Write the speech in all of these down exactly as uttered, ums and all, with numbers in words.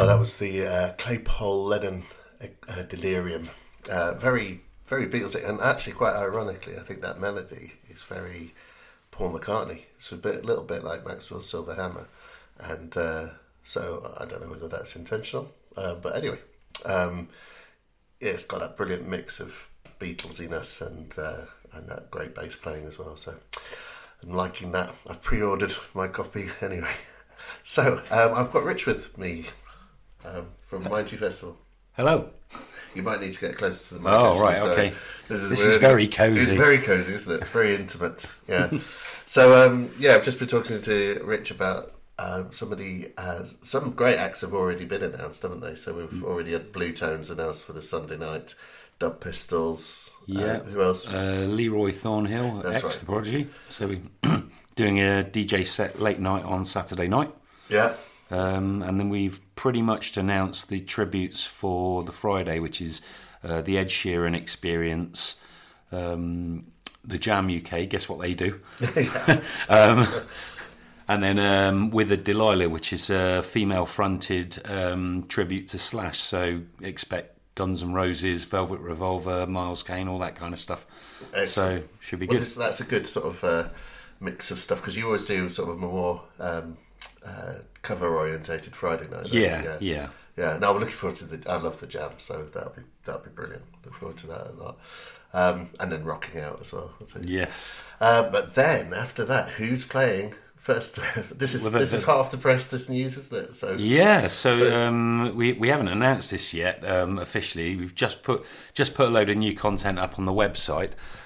Oh, that was the uh, Claypole Lennon uh, Delirium. Uh, very, very Beatlesy, and actually, quite ironically, I think that melody is very Paul McCartney. It's a bit, little bit like Maxwell's Silver Hammer, and uh, so I don't know whether that's intentional. Uh, but anyway, um, yeah, it's got that brilliant mix of Beatlesiness and uh, and that great bass playing as well. So I'm liking that. I've pre-ordered my copy anyway. So um, I've got Rich with me um, from Mighty Festival. Hello. You might need to get closer to the mic. Oh, right, so okay. This is, this is very cosy. It's very cosy, isn't it? Very intimate. Yeah. So um, yeah, I've just been talking to Rich about um, somebody. Uh, some great acts have already been announced, haven't they? So we've already had Blue Tones announced for the Sunday night. Dub Pistols. Yeah. Uh, who else? Uh, Leroy Thornhill, That's ex right. The Prodigy. So we're doing a D J set late night on Saturday night. Yeah. Um, and then we've pretty much announced the tributes for the Friday, which is uh, the Ed Sheeran Experience, um, the Jam U K. Guess what they do? um, and then um, with a Delilah, which is a female-fronted um, tribute to Slash. So expect Guns N' Roses, Velvet Revolver, Miles Kane, all that kind of stuff. Excellent. So should be Well, good. this, that's a good sort of uh, mix of stuff, because you always do sort of more um, uh, cover orientated Friday night. don't you? Yeah, yeah, yeah. yeah. No, I'm looking forward to the. I love the Jam, so that'll be that'll be brilliant. Look forward to that a lot. Um, and then rocking out as well. I think. Yes. Uh, but then after that, who's playing first? This is Well, the- this the- is half the press. This news, isn't it? So Yeah, so, So- um, we we haven't announced this yet um, officially. We've just put just put a load of new content up on the website,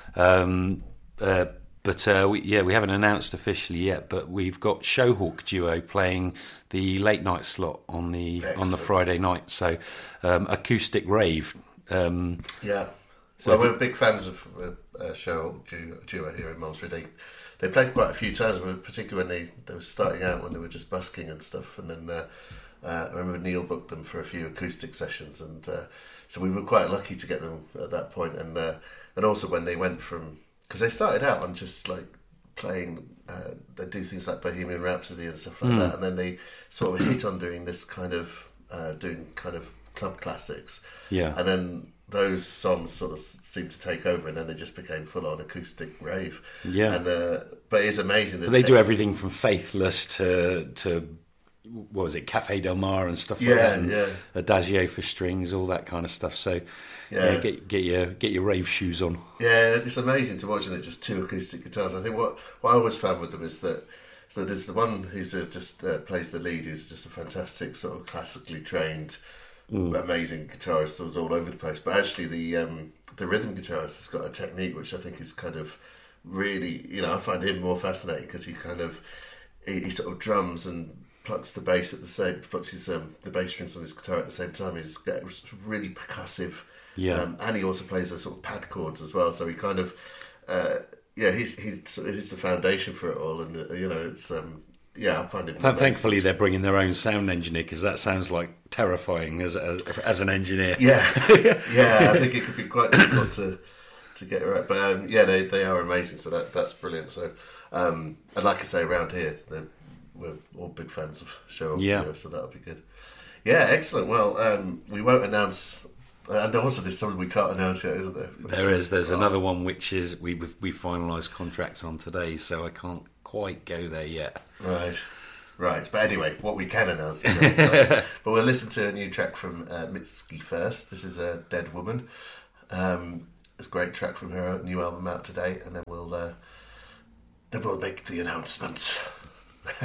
um, uh, but uh, we, yeah, we haven't announced officially yet. But we've got Showhawk Duo playing the late night slot on the on the Excellent. Friday night. So um, acoustic rave. Um, yeah. So well, if we're big fans of uh, uh, Show Duo, Duo here in Malmesbury. They they played quite a few times, particularly when they, they were starting out, when they were just busking and stuff. And then uh, uh, I remember Neil booked them for a few acoustic sessions, and uh, so we were quite lucky to get them at that point. And uh, and also when they went from, because they started out on just like playing, uh, they do things like Bohemian Rhapsody and stuff like Mm. that, and then they sort of hit on doing this kind of uh, doing kind of club classics. yeah, And then those songs sort of seemed to take over, and then they just became full-on acoustic rave. yeah. And uh, but it's amazing that But they do tech- everything from Faithless to to what was it, Cafe Del Mar and stuff like Yeah, that, and yeah. Adagio for strings, all that kind of stuff. So yeah, Yeah. get get your get your rave shoes on. Yeah, it's amazing to watch, and it's just two acoustic guitars. I think what what I always found with them is that so there's the one who's uh, just uh, plays the lead, who's just a fantastic sort of classically trained, amazing guitarist who's all over the place. But actually, the um, the rhythm guitarist has got a technique which I think is kind of really, you know, I find him more fascinating, because he kind of he, he sort of drums and plucks the bass at the same plucks his um, the bass strings on his guitar at the same time. He's got really percussive. Yeah. Um, and he also plays those sort of pad chords as well. So he kind of, uh, yeah, he's he, he's the foundation for it all. And uh, you know, it's um, yeah, I find it. Th- Thankfully, they're bringing their own sound engineer, because that sounds like terrifying as as, as an engineer. Yeah, yeah, I think it could be quite difficult to to get it right. But um, yeah, they they are amazing. So that that's brilliant. So um, and like I say, around here, they're- we're all big fans of Show. Yeah. So that'll be good. Yeah, excellent. Well, um, we won't announce. And also, there's something we can't announce yet, isn't there? There is. There's another one which is we we've, we finalised contracts on today, so I can't quite go there yet. Right, right. But anyway, what we can announce is that, but we'll listen to a new track from uh, Mitski first. This is a Dead Woman. Um, it's a great track from her new album out today, and then we'll uh, then we'll make the announcement.